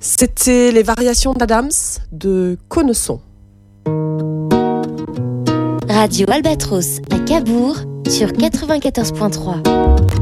C'était les variations d'Adams de Connesson. Radio Albatros à Cabourg sur 94.3.